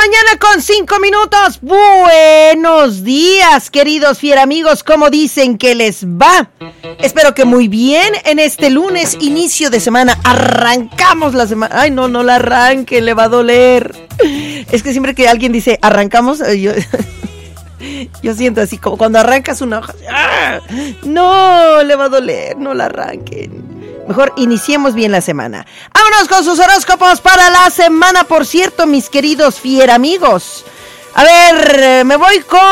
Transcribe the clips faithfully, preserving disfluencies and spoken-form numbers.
mañana con cinco minutos. Buenos días, queridos fieramigos. ¿Cómo dicen que les va? Espero que muy bien en este lunes, inicio de semana. Arrancamos la semana. Ay, no, no la arranque, le va a doler. Es que siempre que alguien dice arrancamos, yo, yo siento así como cuando arrancas una hoja. ¡Ah! No, le va a doler, no la arranquen. Mejor iniciemos bien la semana. Vámonos con sus horóscopos para la semana, por cierto, mis queridos fieramigos. A ver, me voy con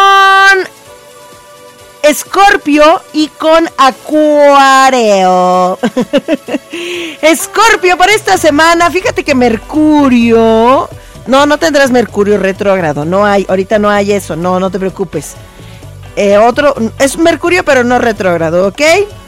Escorpio y con Acuario. Escorpio, para esta semana, fíjate que Mercurio... No, no tendrás Mercurio retrógrado, no hay, ahorita no hay eso, no, no te preocupes. Eh, otro, es Mercurio pero no retrógrado, ¿ok?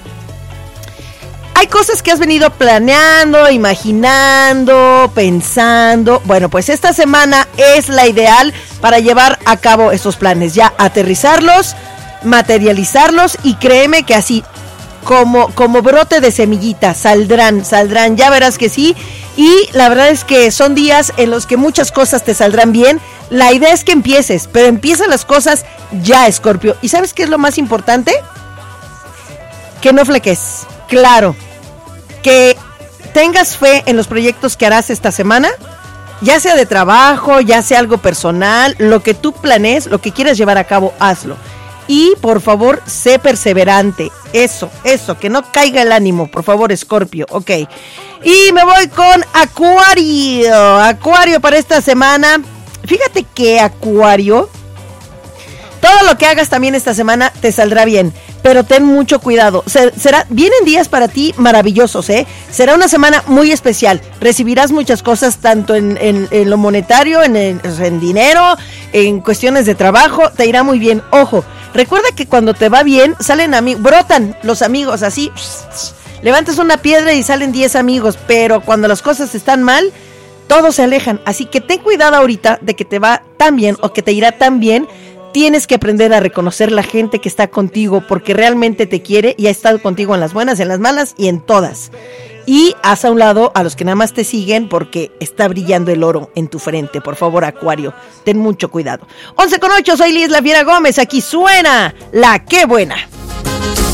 Hay cosas que has venido planeando, imaginando, pensando. Bueno, pues esta semana es la ideal para llevar a cabo esos planes. Ya aterrizarlos, materializarlos y créeme que así, como, como brote de semillita, saldrán, saldrán. Ya verás que sí. Y la verdad es que son días en los que muchas cosas te saldrán bien. La idea es que empieces, pero empieza las cosas ya, Escorpio. ¿Y sabes qué es lo más importante? Que no fleques. Claro, que tengas fe en los proyectos que harás esta semana, ya sea de trabajo, ya sea algo personal, lo que tú planees, lo que quieras llevar a cabo, hazlo. Y por favor, sé perseverante. Eso, eso, que no caiga el ánimo, por favor, Escorpio, ok. Y me voy con Acuario. Acuario para esta semana. Fíjate que Acuario, todo lo que hagas también esta semana te saldrá bien, pero ten mucho cuidado. Será, vienen días para ti maravillosos, ¿eh? Será una semana muy especial. Recibirás muchas cosas, tanto en, en, en lo monetario, en, en, en dinero, en cuestiones de trabajo. Te irá muy bien. Ojo, recuerda que cuando te va bien, salen amigos, brotan los amigos así. Levantas una piedra y salen diez amigos, pero cuando las cosas están mal, todos se alejan. Así que ten cuidado ahorita de que te va tan bien o que te irá tan bien. Tienes que aprender a reconocer la gente que está contigo porque realmente te quiere y ha estado contigo en las buenas, en las malas y en todas. Y haz a un lado a los que nada más te siguen porque está brillando el oro en tu frente. Por favor, Acuario, ten mucho cuidado. once con ocho, soy Liz La Fiera Gómez. Aquí suena La Qué Buena.